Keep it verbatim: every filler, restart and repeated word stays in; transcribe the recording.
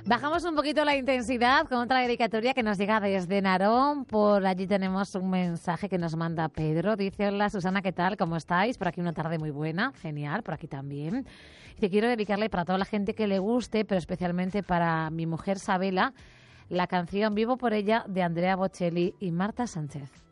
Bajamos un poquito la intensidad con otra dedicatoria que nos llega desde Narón. Por allí tenemos un mensaje que nos manda Pedro. Dice: hola Susana, ¿qué tal? ¿Cómo estáis? Por aquí una tarde muy buena. Genial, por aquí también. Dice: quiero dedicarle para toda la gente que le guste, pero especialmente para mi mujer Sabela, la canción Vivo por ella de Andrea Bocelli y Marta Sánchez.